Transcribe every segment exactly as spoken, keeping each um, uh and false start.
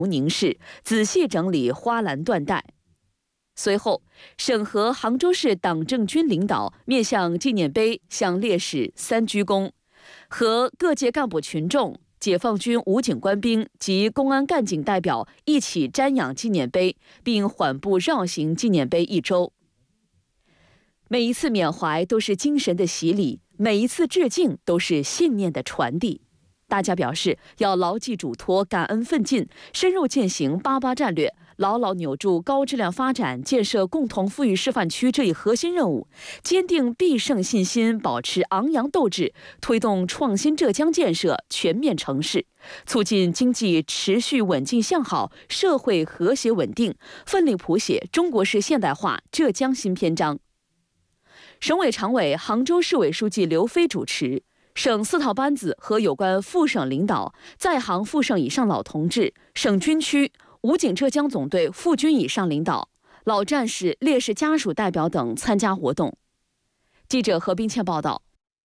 宁市，仔细整理花篮缎带。随后，省和杭州市党政军领导面向纪念碑向烈士三鞠躬，和各界干部群众、解放军武警官兵及公安干警代表一起瞻仰纪念碑，并缓步绕行纪念碑一周。每一次缅怀都是精神的洗礼，每一次致敬都是信念的传递。大家表示要牢记嘱托，感恩奋进，深入践行八八战略，牢牢扭住高质量发展、建设共同富裕示范区这一核心任务，坚定必胜信心，保持昂扬斗志，推动创新浙江建设全面成事，促进经济持续稳进向好，社会和谐稳定，奋力谱写中国式现代化浙江新篇章。省委常委、杭州市委书记刘飞主持。省四套班子和有关副省领导、在杭副省以上老同志、省军区、武警浙江总队副军以上领导、老战士、烈士家属代表等参加活动。记者何冰倩报道。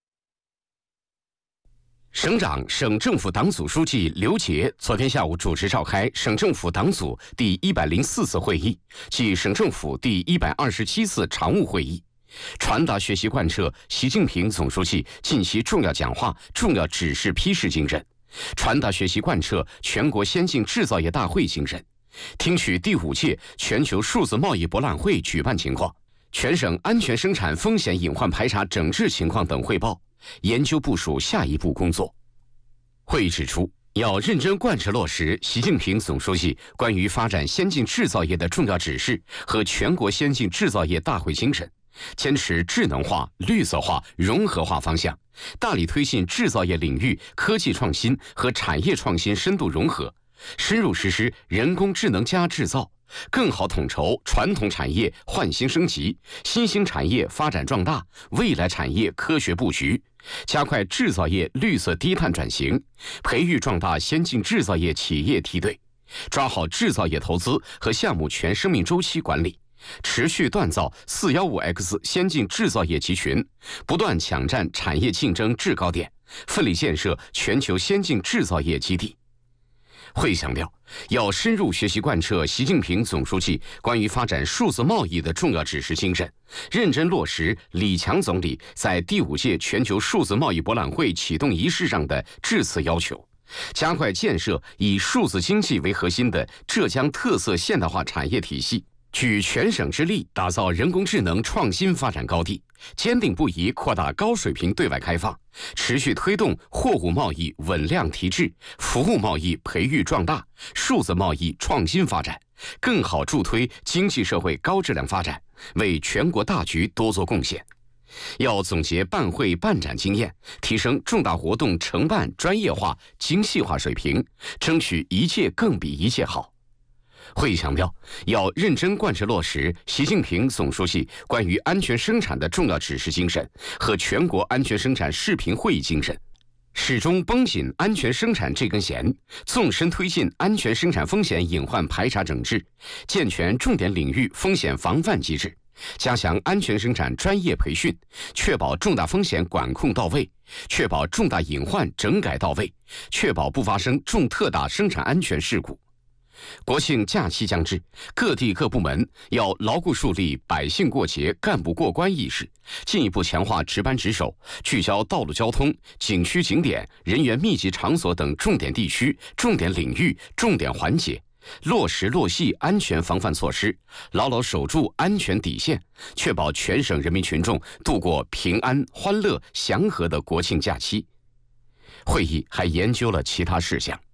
省长、省政府党组书记刘杰昨天下午主持召开省政府党组第一百零四次会议暨省政府第一百二十七次常务会议。传达学习贯彻习近平总书记近期重要讲话、重要指示批示精神，传达学习贯彻全国先进制造业大会精神，听取第五届全球数字贸易博览会举办情况、全省安全生产风险隐患排查整治情况等汇报，研究部署下一步工作。会议指出，要认真贯彻落实习近平总书记关于发展先进制造业的重要指示和全国先进制造业大会精神，坚持智能化、绿色化、融合化方向，大力推进制造业领域科技创新和产业创新深度融合，深入实施人工智能加制造，更好统筹传统产业换新升级、新兴产业发展壮大、未来产业科学布局，加快制造业绿色低碳转型，培育壮大先进制造业企业梯队，抓好制造业投资和项目全生命周期管理，持续锻造 四一五 X 先进制造业集群，不断抢占产业竞争制高点，奋力建设全球先进制造业基地。会议强调，要深入学习贯彻习近平总书记关于发展数字贸易的重要指示精神，认真落实李强总理在第五届全球数字贸易博览会启动仪式上的致辞要求，加快建设以数字经济为核心的浙江特色现代化产业体系，举全省之力打造人工智能创新发展高地，坚定不移扩大高水平对外开放，持续推动货物贸易稳量提质，服务贸易培育壮大，数字贸易创新发展，更好助推经济社会高质量发展，为全国大局多做贡献。要总结办会办展经验，提升重大活动承办专业化、精细化水平，争取一届更比一届好。会议强调，要认真贯彻落实习近平总书记关于安全生产的重要指示精神和全国安全生产视频会议精神，始终绷紧安全生产这根弦，纵深推进安全生产风险隐患排查整治，健全重点领域风险防范机制，加强安全生产专业培训，确保重大风险管控到位，确保重大隐患整改到位，确保不发生重特大生产安全事故。国庆假期将至，各地各部门要牢固树立百姓过节、干部过关意识，进一步强化值班值守，聚焦道路交通、景区景点、人员密集场所等重点地区、重点领域、重点环节，落实落细安全防范措施，牢牢守住安全底线，确保全省人民群众度过平安、欢乐、祥和的国庆假期。会议还研究了其他事项。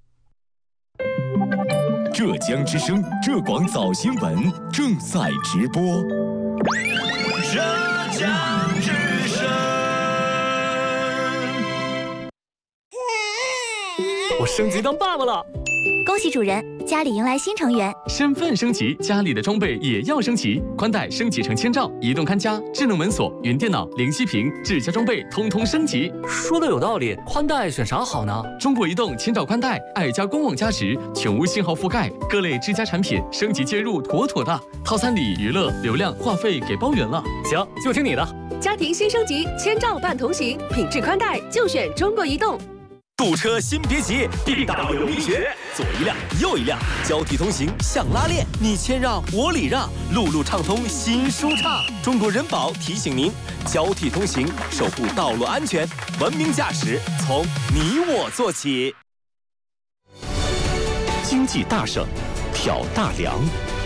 浙江之声浙广早新闻正在直播。 浙江之声。 我升级当爸爸了。 恭喜主人，家里迎来新成员。 身份升级，家里的装备也要升级。宽带升级成千兆，移动看家、智能门锁、云电脑、零息屏、智家装备通通升级。 说的有道理，宽带选啥好呢？ 中国移动千兆宽带，爱家官网加值，全无信号覆盖，各类智家产品升级接入妥妥的。套餐里娱乐、流量、话费给包圆了。 行，就听你的。 家庭新升级，千兆伴同行，品质宽带就选中国移动。 购车先别急，地道有力学，左一辆右一辆，交替通行像拉链，你谦让我礼让，路路畅通心舒畅。中国人保提醒您，交替通行，守护道路安全，文明驾驶从你我做起。 经济大省，挑大梁。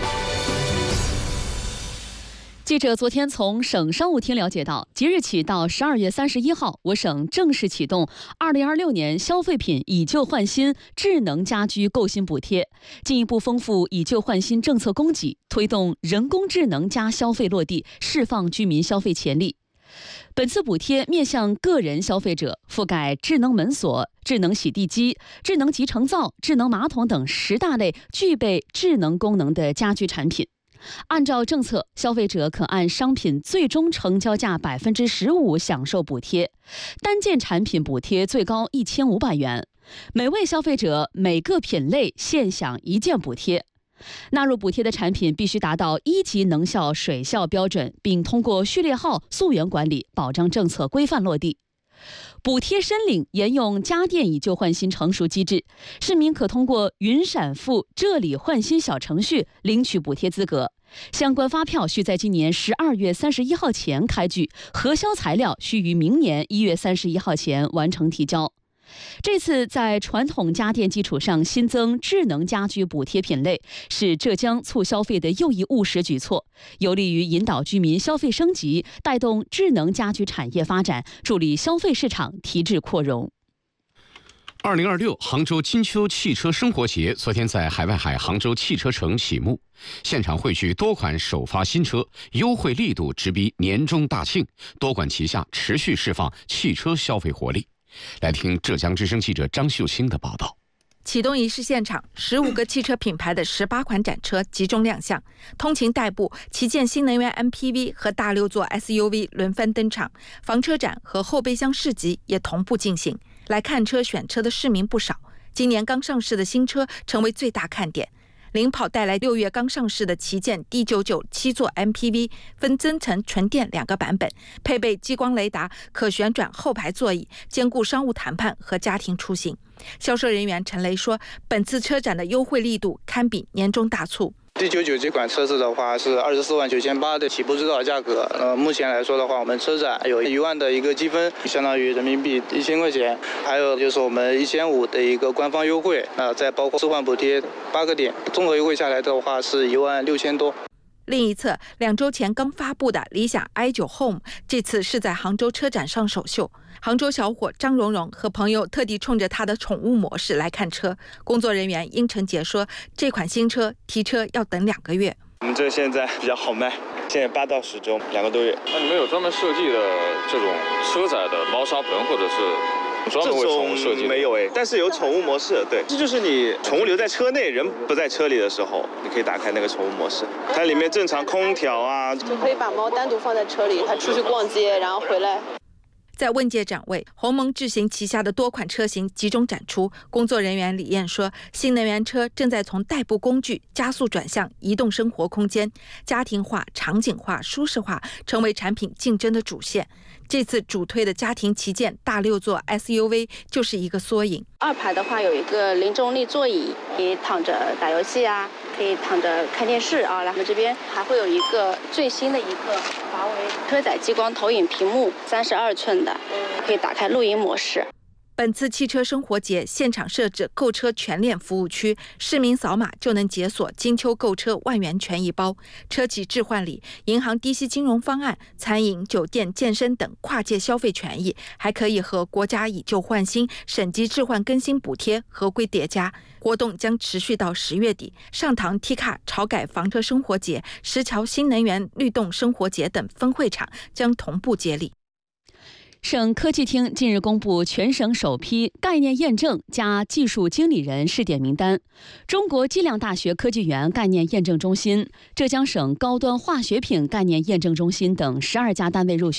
记者昨天从省商务厅了解到，即日起到十二月三十一号，我省正式启动二零二六年消费品以旧换新智能家居购新补贴，进一步丰富以旧换新政策供给，推动人工智能加消费落地，释放居民消费潜力。本次补贴面向个人消费者，覆盖智能门锁、智能洗地机、智能集成灶、智能马桶等十大类具备智能功能的家居产品。按照政策，消费者可按商品最终成交价百分之十五享受补贴，单件产品补贴最高一千五百元，每位消费者每个品类现享一件补贴。纳入补贴的产品必须达到一级能效水效标准，并通过序列号溯源管理，保障政策规范落地。补贴申领沿用家电以旧换新成熟机制，市民可通过云闪付这里换新小程序领取补贴资格。相关发票需在今年十二月三十一号前开具，核销材料需于明年一月三十一号前完成提交。这次在传统家电基础上新增智能家居补贴品类，是浙江促消费的又一务实举措，有利于引导居民消费升级，带动智能家居产业发展，助力消费市场提质扩容。 二零二六杭州金秋汽车生活节昨天在海外海杭州汽车城启幕，现场汇聚多款首发新车，优惠力度直逼年终大庆，多管齐下，持续释放汽车消费活力。来听浙江之声记者张秀清的报道。 启动仪式现场，十五个汽车品牌的十八款展车集中亮相，通勤代步、旗舰新能源 M P V 和大六座 S U V 轮番登场，房车展和后备箱市集也同步进行。来看车选车的市民不少，今年刚上市的新车成为最大看点。领跑带来六月刚上市的旗舰 D 九九 七座 M P V， 分增程、纯电两个版本，配备激光雷达、可旋转后排座椅，兼顾商务谈判和家庭出行。销售人员陈雷说，本次车展的优惠力度堪比年终大促。 D 九九这款车子的话是二十四万九千八的起步指导价格，呃，目前来说的话，我们车展有一万的一个积分，相当于人民币一千块钱，还有就是我们一千五的一个官方优惠，那、呃、再包括置换补贴八个点，综合优惠下来的话是一万六千多。 另一侧，两周前刚发布的理想 i 九 Home， 这次是在杭州车展上首秀。杭州小伙张蓉蓉和朋友特地冲着她的宠物模式来看车。工作人员殷晨杰说，这款新车提车要等两个月。 我们这现在比较好卖，现在八到十周，两个多月。 那你们有专门设计的这种车载的猫砂盆，或者是专门为宠物设计的？ 没有哎，但是有宠物模式。对，这就是你宠物留在车内，人不在车里的时候，你可以打开那个宠物模式，它里面正常空调啊， 就可以把猫单独放在车里，它出去逛街，然后回来。 在问界展位，鸿蒙智行旗下的多款车型集中展出。工作人员李燕说，新能源车正在从代步工具加速转向移动生活空间，家庭化、场景化、舒适化成为产品竞争的主线。这次主推的家庭旗舰大六座 S U V 就是一个缩影。 二排的话有一个零重力座椅，可以躺着打游戏啊，可以躺着看电视啊。然后这边还会有一个最新的一个华为车载激光投影屏幕，三十二寸的，可以打开录音模式。 本次汽车生活节现场设置购车全链服务区，市民扫码就能解锁金秋购车万元权益包、车企置换礼、银行低息金融方案、餐饮、酒店、健身等跨界消费权益，还可以和国家以旧换新、省级置换更新补贴合规叠加。活动将持续到十月底。上塘 T 卡潮改房车生活节、石桥新能源律动生活节等分会场将同步接力。 省科技厅近日公布全省首批概念验证加技术经理人试点名单，中国计量大学科技园概念验证中心、浙江省高端化学品概念验证中心等十二家单位入选。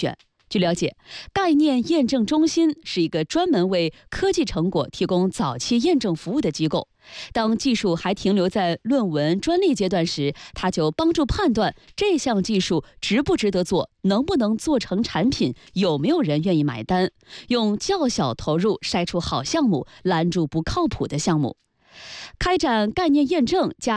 据了解，概念验证中心是一个专门为科技成果提供早期验证服务的机构。当技术还停留在论文、专利阶段时，它就帮助判断这项技术值不值得做，能不能做成产品，有没有人愿意买单，用较小投入筛出好项目，拦住不靠谱的项目。开展概念验证加